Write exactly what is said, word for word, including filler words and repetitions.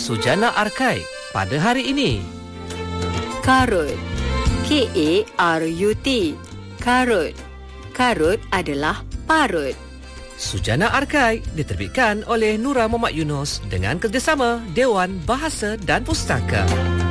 Sujana Arkai pada hari ini. Karut. K A R U T. Karut. Karut adalah parut. Sujana Arkai diterbitkan oleh Nura Muhammad Yunus dengan kerjasama Dewan Bahasa dan Pustaka.